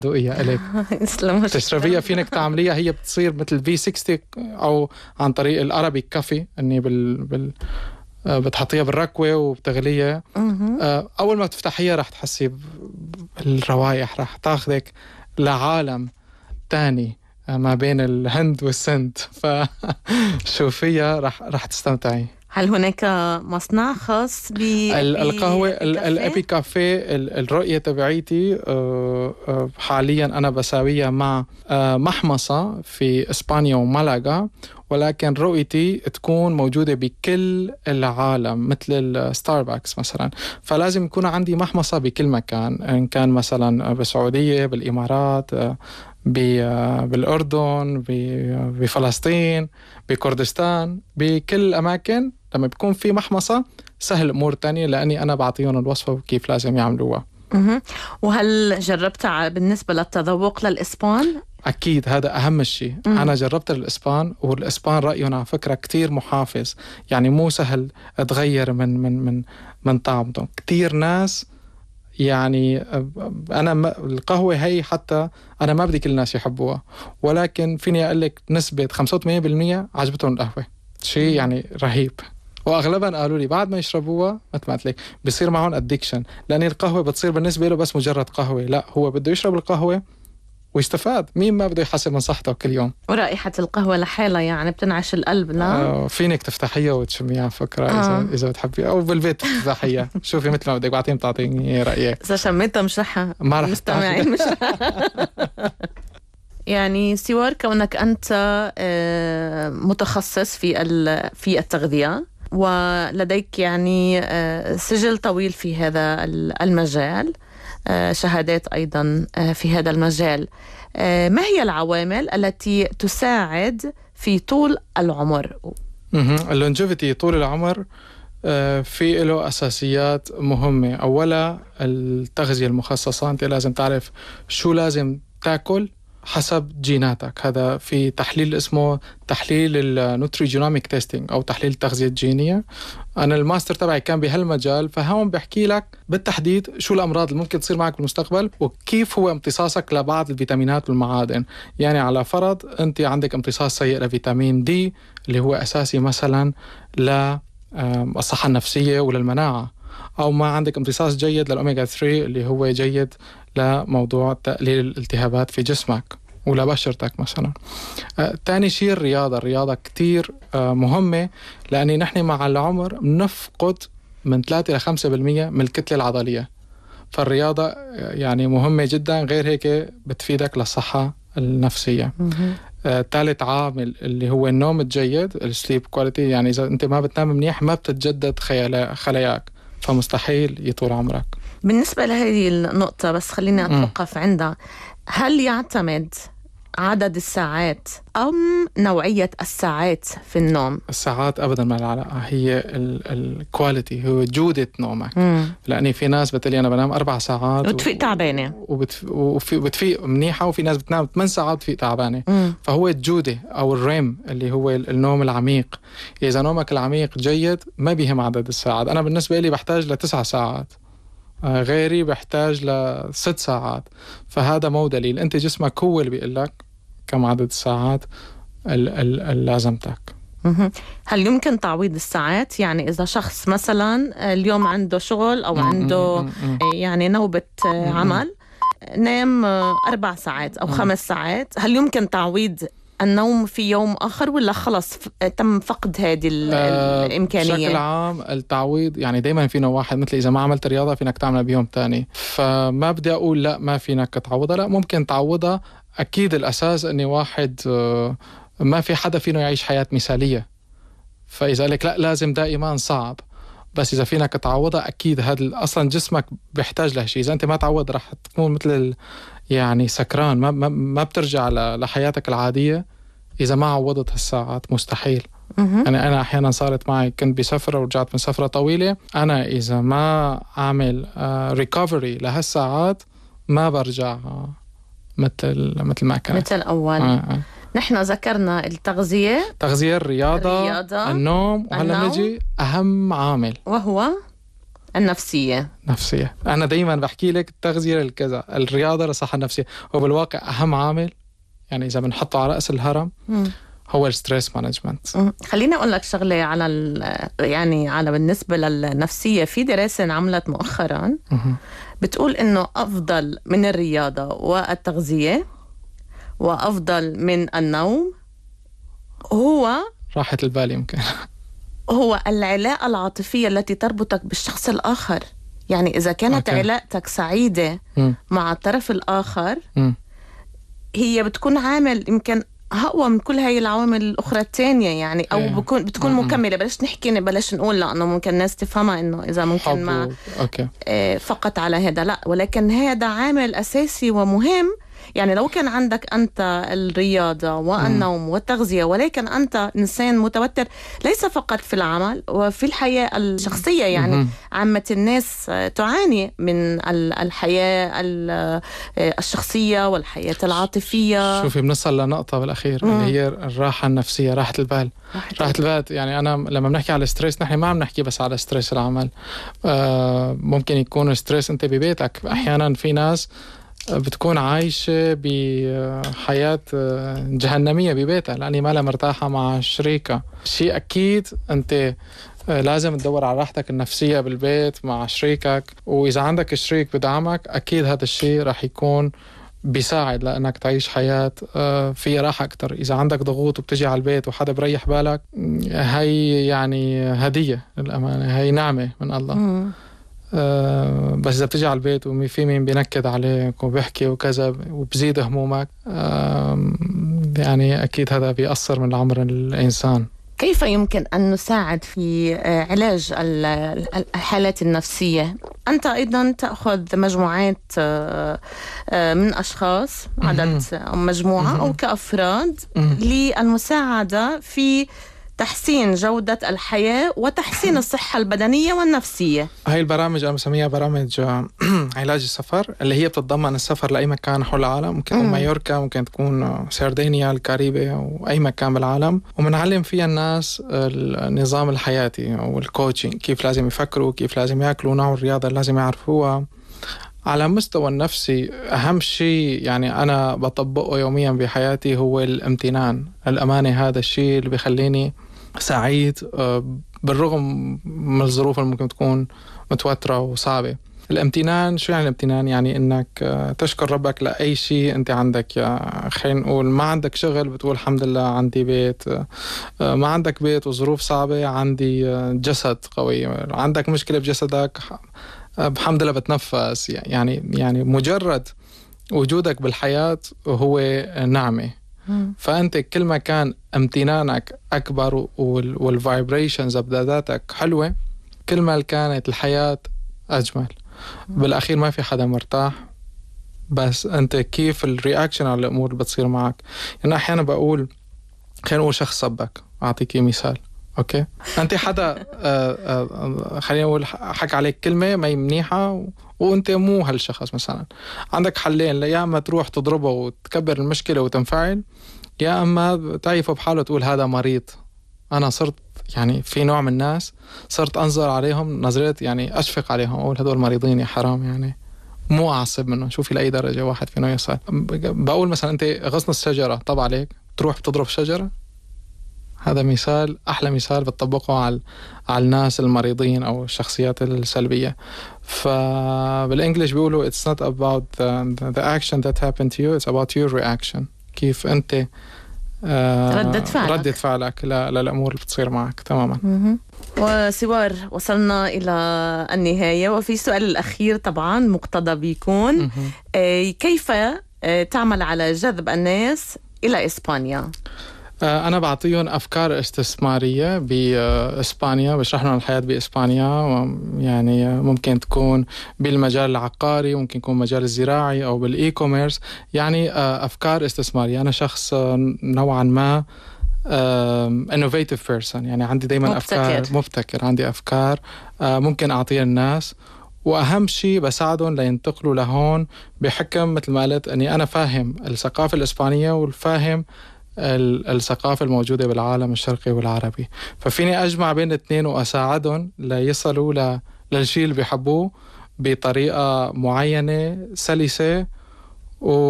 ذوقية إلك تشربيها، فينك تعمليها، هي بتصير مثل V60 أو عن طريق الأرابيك كافي، أني بتحطيها بالركوة وبتغليها. أول ما تفتحيها رح تحسي بالروايح، رح تاخذك لعالم تاني ما بين الهند والسند، فشوفيها رح تستمتعي. هل هناك مصنع خاص بالقهوة الأبي كافيه؟ الرؤية تبعيتي حاليا أنا بساويها مع محمصة في إسبانيا ومالاغا، ولكن رؤيتي تكون موجودة بكل العالم مثل الستاربكس مثلا. فلازم يكون عندي محمصة بكل مكان، إن كان مثلا بالسعودية، بالإمارات، بالأردن، بفلسطين، بكردستان، بكل الأماكن. لما بيكون في محمصة سهل أمور تانية، لأني أنا بعطيهم الوصفة وكيف لازم يعملوها. وهل جربت بالنسبة للتذوق للإسبان؟ أكيد هذا أهم الشيء. أنا جربت الإسبان، والإسبان رأيهم على فكرة كتير محافظ، يعني مو سهل تغير من طعمته. كتير ناس يعني أنا القهوة هي حتى أنا ما بدي كل الناس يحبوها، ولكن فيني أقول لك نسبة 85% عجبتهم القهوة، شيء يعني رهيب. واغلبا قالوا لي بعد ما يشربوها مثل ما قلت لك بيصير معهم ادكشن، لان القهوه بتصير بالنسبه له بس مجرد قهوه، لا هو بده يشرب القهوه ويستفاد. مين ما بده يحسن من صحته كل يوم؟ ورائحه القهوه لحالها يعني بتنعش القلب. لا فينك تفتحيها وتشميها فكره اذا بتحبي، او بالبيت تفتحيها شوفي مثل ما بدك، بعدين بتعطيني رايك. اذا شميتها مش رح مستمعين مش يعني سوار كونك أنت متخصص في التغذية، ولديك يعني سجل طويل في هذا المجال، شهادات أيضا في هذا المجال، ما هي العوامل التي تساعد في طول العمر؟ اللونجيفيتي، طول العمر، في له أساسيات مهمة. أولا التغذية المخصصة، أنت لازم تعرف شو لازم تاكل حسب جيناتك. هذا في تحليل اسمه تحليل النوتريجينوميك تيستينج أو تحليل التغذية الجينية. أنا الماستر تبعي كان بهالمجال، فهون بحكي لك بالتحديد شو الأمراض اللي ممكن تصير معك بالمستقبل، وكيف هو امتصاصك لبعض الفيتامينات والمعادن. يعني على فرض أنت عندك امتصاص سيء لفيتامين دي اللي هو أساسي مثلا للصحة النفسية وللمناعة، أو ما عندك امتصاص جيد للأوميغا 3 اللي هو جيد لموضوع تقليل الالتهابات في جسمك ولبشرتك مثلا. تاني شيء الرياضة كتير مهمة، لأني نحن مع العمر بنفقد من 3 إلى 5% من الكتلة العضلية، فالرياضة يعني مهمة جدا. غير هيك بتفيدك للصحة النفسية. ثالث عامل اللي هو النوم الجيد، السليب كواليتي، يعني إذا أنت ما بتنام منيح ما بتتجدد خلاياك، فمستحيل يطول عمرك. بالنسبة لهذه النقطة بس خليني أتوقف عندها. هل يعتمد عدد الساعات أم نوعية الساعات في النوم؟ الساعات أبدا ما العلاقة، هي الكواليتي، هو جودة نومك. لأني في ناس بتقلي أنا بنام 4 ساعات وتفيق تعبانة، وبتفيق منيحة، وفي ناس بتنام 8 ساعات وتفيق تعبانة. فهو الجودة أو الريم اللي هو النوم العميق. إذا نومك العميق جيد ما بيهم عدد الساعات. أنا بالنسبة لي بحتاج ل9 ساعات، غيري بحتاج ل6 ساعات، فهذا مو دليل. أنت جسمك هو اللي بيقول لك كم عدد الساعات اللي لازمتك. هل يمكن تعويض الساعات؟ يعني إذا شخص مثلا اليوم عنده شغل أو عنده يعني نوبة عمل، نام 4 ساعات أو 5 ساعات، هل يمكن تعويض النوم في يوم آخر، ولا خلص تم فقد هذه الإمكانية؟ بشكل عام التعويض يعني دايما فينا واحد، مثل إذا ما عملت رياضة فينك تعملها بيوم تاني، فما بدي أقول لا ما فينك تعوضها، لا ممكن تعوضها. أكيد الأساس أني واحد ما في حدا فينا يعيش حياة مثالية، فإذا لك لا لازم دائما صعب، بس إذا فينك تعوضها أكيد. هذا أصلا جسمك بيحتاج له شيء. إذا أنت ما تعوض رح تكون مثل يعني سكران، ما بترجع لحياتك العادية إذا ما عوضت هالساعات، مستحيل. يعني أنا أحيانا صارت معي، كنت بسفرة ورجعت من سفرة طويلة، أنا إذا ما أعمل ريكوفري لهالساعات ما برجع مثل ما كان مثل أول. نحن ذكرنا التغذية، الرياضة، النوم، وهلا نجي أهم عامل وهو النفسية. نفسية. أنا دايما بحكي لك التغذية للكذا، الرياضة للصحة النفسية، وبالواقع أهم عامل يعني إذا بنحطه على رأس الهرم هو الستريس مانجمنت. خليني أقول لك شغلة على بالنسبة للنفسية. في دراسة انعملت مؤخرا بتقول إنه أفضل من الرياضة والتغذية وأفضل من النوم هو راحة البال، يمكن هو العلاقة العاطفية التي تربطك بالشخص الآخر. يعني إذا كانت علاقتك سعيدة مع الطرف الآخر هي بتكون عامل يمكن أقوى من كل هاي العوامل الأخرى التانية، يعني أو بتكون مكملة. بلاش نقول لأنه ممكن الناس تفهمها إنه إذا ممكن ما فقط على هذا، لا، ولكن هذا عامل أساسي ومهم. يعني لو كان عندك أنت الرياضة والنوم والتغذية ولكن أنت إنسان متوتر ليس فقط في العمل وفي الحياة الشخصية، يعني عامة الناس تعاني من الحياة الشخصية والحياة العاطفية. شوفي بنصل لنقطة بالأخير اللي هي الراحة النفسية، راحة البال. راحة البال يعني أنا لما بنحكي على الستريس نحن ما عم نحكي بس على ستريس العمل. ممكن يكون ستريس أنت ببيتك. أحيانا في ناس بتكون عايشة بحياة جهنمية ببيتها لأني ما لها مرتاحة مع شريكة. شيء أكيد أنت لازم تدور على راحتك النفسية بالبيت مع شريكك، وإذا عندك شريك بدعمك أكيد هذا الشيء رح يكون بيساعد لأنك تعيش حياة فيها راحة أكتر. إذا عندك ضغوط وبتجي على البيت وحدا بريح بالك، هاي يعني هدية للأمانة، هاي نعمة من الله. بس إذا بتجي على البيت وفي مين بينكد عليك وبيحكي وكذا وبزيد همومك، يعني أكيد هذا بيأثر من عمر الإنسان. كيف يمكن أن نساعد في علاج الحالات النفسية؟ أنت أيضا تأخذ مجموعات من أشخاص، عدد أو مجموعة أو كأفراد للمساعدة في تحسين جودة الحياة وتحسين الصحة البدنية والنفسية. هاي البرامج أنا بسميها برامج علاج السفر، اللي هي بتتضمن السفر لأي مكان حول العالم. ممكن تكون مايوركا، ممكن تكون سردينيا، الكاريبي، أو أي مكان بالعالم، ومنعلم فيها الناس النظام الحياتي أو الكوتشنج، كيف لازم يفكروا، كيف لازم يأكلوا، نوع الرياضة اللي لازم يعرفوها. على مستوى النفسي أهم شيء يعني أنا بطبقه يوميا بحياتي هو الامتنان. الأمانة هذا الشيء اللي بيخليني سعيد بالرغم من الظروف اللي ممكن تكون متوترة وصعبة. الامتنان، شو يعني الامتنان؟ يعني إنك تشكر ربك لأي شيء أنت عندك. خلينا نقول ما عندك شغل بتقول الحمد لله عندي بيت، ما عندك بيت وظروف صعبة عندي جسد قوي، عندك مشكلة بجسدك بحمد لله بتنفس. يعني مجرد وجودك بالحياة هو نعمة. فأنت كل ما كان امتنانك أكبر والفايبريشنز بذاتك حلوة، كل ما كانت الحياة أجمل. بالأخير ما في حدا مرتاح، بس أنت كيف الرياكشن على الأمور بتصير معك. يعني أحيانا بقول خلينا نقول شخص صبك، أعطيك مثال. اوكي، انت حدا خلينا نقول حكى عليك كلمه ما منيحه وانت مو هالشخص، مثلا عندك حلين: يا اما تروح تضربه وتكبر المشكله وتنفعل، يا اما تعيفه بحاله وتقول هذا مريض. انا صرت يعني في نوع من الناس صرت انظر عليهم نظريه يعني اشفق عليهم، اقول هذول مريضين يا حرام، يعني مو اعصب منهم. شوفي لاي درجه واحد فينا يوصل. بقول مثلا انت غصن الشجره طب عليك، تروح بتضرب شجره. هذا مثال، أحلى مثال بتطبقه على الناس المريضين أو الشخصيات السلبية. فبالإنجليش بيقولوا it's not about the action that happened to you, it's about your reaction. كيف أنت ردة فعلك للأمور اللي بتصير معك. تماما. وسوار، وصلنا إلى النهاية، وفي سؤال الأخير طبعا مقتضى بيكون كيف تعمل على جذب الناس إلى إسبانيا؟ أنا بعطيهم أفكار استثمارية بإسبانيا، بشرح لهم الحياة بإسبانيا. يعني ممكن تكون بالمجال العقاري، ممكن يكون مجال الزراعي أو بالإي كوميرس، يعني أفكار استثمارية. أنا شخص نوعا ما innovative person، يعني عندي دايما أفكار مبتكر، عندي أفكار ممكن أعطيها الناس، وأهم شيء بساعدهم لينتقلوا لهون بحكم مثل ما قلت أني أنا فاهم الثقافة الإسبانية والفاهم الثقافة الموجودة بالعالم الشرقي والعربي، ففيني أجمع بين الاثنين وأساعدهم ليصلوا للشيء اللي بيحبوه بطريقة معينة سلسة